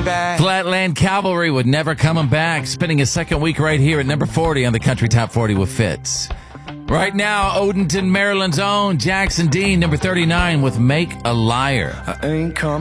back. Flatland Cavalry with Never Coming Back, spending his second week right here at number 40 on the Country Top 40 with Fitz. Right now, Odenton, Maryland's own Jackson Dean, number 39 with Make a Liar. I ain't coming.